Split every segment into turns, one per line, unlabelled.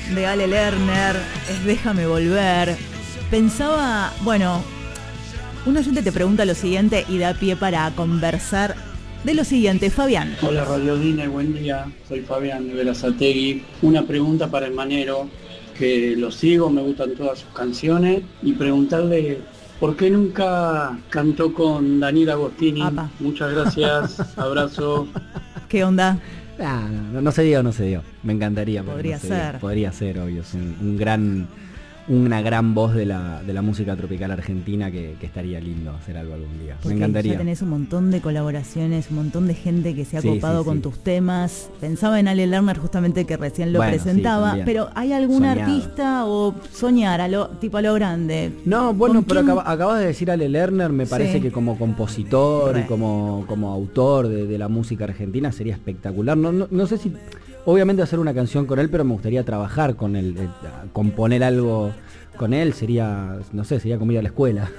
de Ale Lerner es Déjame Volver. Pensaba, bueno, un oyente te pregunta lo siguiente y da pie para conversar de lo siguiente. Fabián.
Hola Radio Dine, buen día. Soy Fabián de Berazategui. Una pregunta para el Manero, que lo sigo, me gustan todas sus canciones, y preguntarle por qué nunca cantó con Daniel Agostini.
Apa.
Muchas gracias, abrazo.
¿Qué onda?
No se dio. Me encantaría.
Podría
pero no se
ser.
dio. Podría ser, obvio. Es una gran voz de la música tropical argentina que estaría lindo hacer algo algún día.
Porque
me encantaría.
ya tenés un montón de colaboraciones, un montón de gente que se ha copado con tus temas. Pensaba en Ale Lerner justamente, que recién lo presentaba,
sí,
pero ¿hay algún
Soñado.
artista o soñar tipo a lo grande?
No, bueno, pero
quién?
acabas de decir Ale Lerner, me parece que como compositor y como autor de la música argentina sería espectacular. No sé si, obviamente hacer una canción con él, pero me gustaría trabajar con él, componer algo con él, sería como ir a la escuela.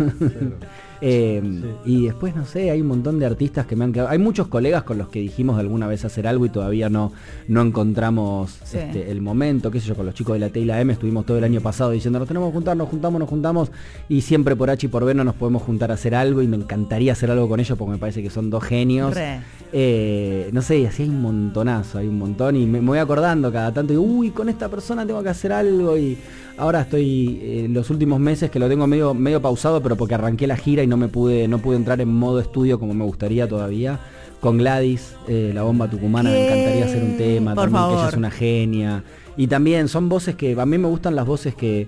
Y después, no sé, hay un montón de artistas que me han quedado. Hay muchos colegas con los que dijimos de alguna vez hacer algo y todavía no encontramos el momento, qué sé yo, con los chicos de la T y la M estuvimos todo el año pasado diciendo nos tenemos que juntar, nos juntamos y siempre por H y por B no nos podemos juntar a hacer algo, y me encantaría hacer algo con ellos porque me parece que son dos genios. No sé, y así hay un montonazo, hay un montón, y me voy acordando cada tanto y uy, con esta persona tengo que hacer algo, y ahora estoy los últimos meses que lo tengo medio pausado, pero porque arranqué la gira y no pude entrar en modo estudio como me gustaría todavía. Con Gladys, la bomba tucumana, me encantaría hacer un tema,
por
también,
favor.
que ella es una genia. Y también son voces que a mí me gustan, las voces que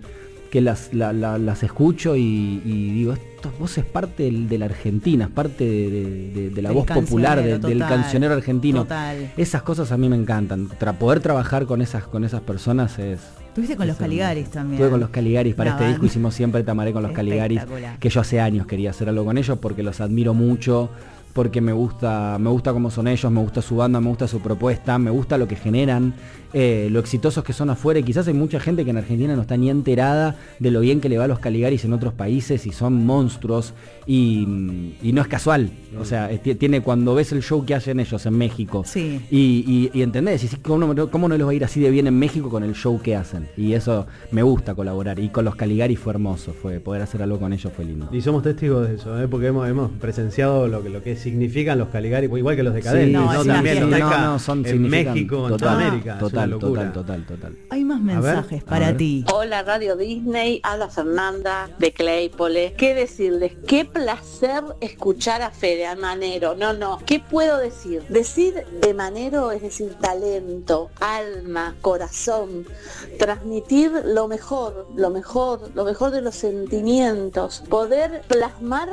las escucho y digo, estas voces parte de la Argentina, es parte de la voz popular, del cancionero argentino.
Total.
Esas cosas a mí me encantan. Poder trabajar con esas personas es...
Estuviste con los Caligaris también.
Estuve con los Caligaris para este disco, hicimos siempre Tamaré con los Caligaris, que yo hace años quería hacer algo con ellos porque los admiro mucho, porque me gusta cómo son ellos, me gusta su banda, me gusta su propuesta, me gusta lo que generan, lo exitosos que son afuera, y quizás hay mucha gente que en Argentina no está ni enterada de lo bien que le va a los Caligaris en otros países, y son monstruos, y no es casual, o sea, tiene, cuando ves el show que hacen ellos en México, y entendés, y cómo no les va a ir así de bien en México con el show que hacen, y eso me gusta colaborar, y con los Caligaris fue hermoso, poder hacer algo con ellos fue lindo.
Y somos testigos de eso, porque hemos presenciado lo que significan los Caligaris, igual que los Decadentes, también los Deca en México, en toda América. Total.
Hay más mensajes para ti.
Hola Radio Disney, habla Fernanda de Claypole. ¿Qué decirles? Qué placer escuchar a Fede, a Manero. ¿Qué puedo decir? Decir de Manero es decir talento, alma, corazón, transmitir lo mejor de los sentimientos, poder plasmar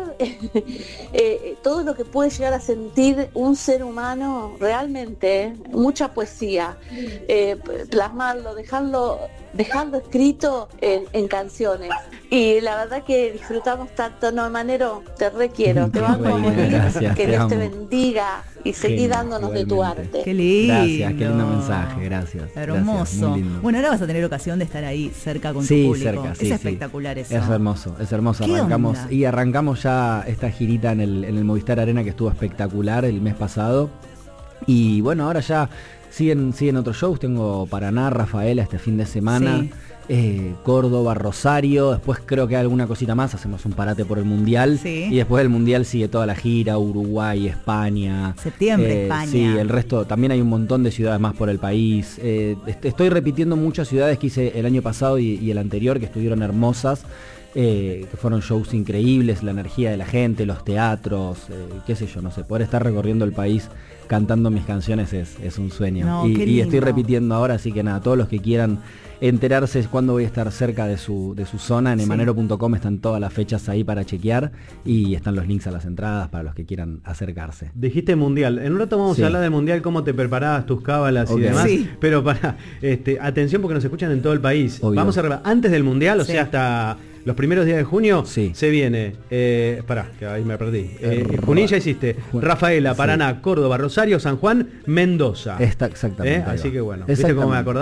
todo lo que puede llegar a sentir un ser humano realmente, mucha poesía. Plasmarlo, dejarlo escrito en canciones, y la verdad que disfrutamos tanto. Manero, te requiero, te banco a morir, que Dios te bendiga y seguí dándonos de tu arte.
Qué lindo.
Gracias, qué lindo mensaje, gracias.
Hermoso.
Gracias,
bueno, ahora vas a tener ocasión de estar ahí cerca con tu público.
Cerca,
es espectacular eso.
Es hermoso. Arrancamos ya esta girita en el Movistar Arena, que estuvo espectacular el mes pasado. Y bueno, ahora ya siguen otros shows. Tengo Paraná, Rafaela este fin de semana, Córdoba, Rosario, después creo que hay alguna cosita más, hacemos un parate por el Mundial, y después del Mundial sigue toda la gira, Uruguay, España.
Septiembre, España.
Sí, el resto, también hay un montón de ciudades más por el país. Estoy repitiendo muchas ciudades que hice el año pasado y el anterior, que estuvieron hermosas. Que fueron shows increíbles, la energía de la gente, los teatros, qué sé yo, no sé, poder estar recorriendo el país cantando mis canciones es un sueño. Y estoy repitiendo ahora, así que nada, todos los que quieran enterarse cuándo voy a estar cerca de su zona, en emanero.com están todas las fechas ahí para chequear, y están los links a las entradas para los que quieran acercarse.
Dijiste Mundial, en un rato vamos a hablar del Mundial, cómo te preparabas, tus cábalas y demás, pero atención, porque nos escuchan en todo el país. Obvio. Vamos a antes del Mundial, o sea, hasta los primeros días de junio, se viene, que ahí me perdí. Junín ya hiciste, Rafaela, Paraná, Córdoba, Rosario, San Juan, Mendoza.
Exactamente.
Así que bueno, ¿viste cómo me acordaba?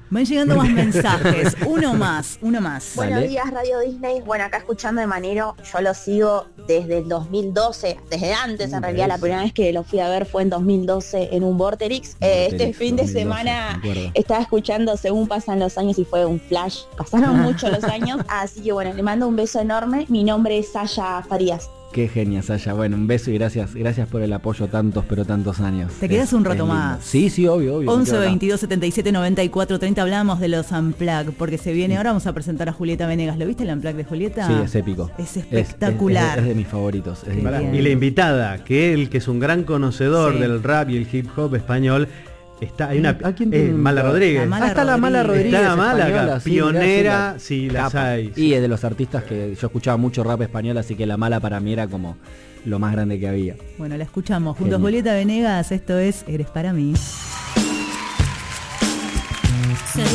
Van llegando más mensajes. Uno más.
Buenos días, Radio Disney. Bueno, acá escuchando de Manero, yo lo sigo desde el 2012, desde antes en realidad. La primera vez que lo fui a ver fue en 2012 en un Vorterix. Este fin de semana estaba escuchando Según pasan los años y fue un flash. Pasaron mucho los años, así que bueno, le mando un beso enorme. Mi nombre es Saya Farías.
Qué genia, Saya. Bueno, un beso y gracias por el apoyo tantos años.
Te quedas un rato más.
Sí, obvio.
11 22 77 94 30. Hablamos de los Unplugged, porque se viene ahora. Vamos a presentar a Julieta Venegas. ¿Lo viste el Unplugged de Julieta?
Sí, es épico.
Es espectacular.
Es de mis favoritos.
Y la invitada, que es un gran conocedor del rap y el hip hop español. Hay una Mala Rodríguez.
Está la Mala Rodríguez.
Está la Mala, pionera, sí, las hay.
Y es de los artistas que yo escuchaba mucho rap español, así que la Mala para mí era como lo más grande que había.
Bueno, la escuchamos junto a Julieta Venegas. Esto es Eres para mí.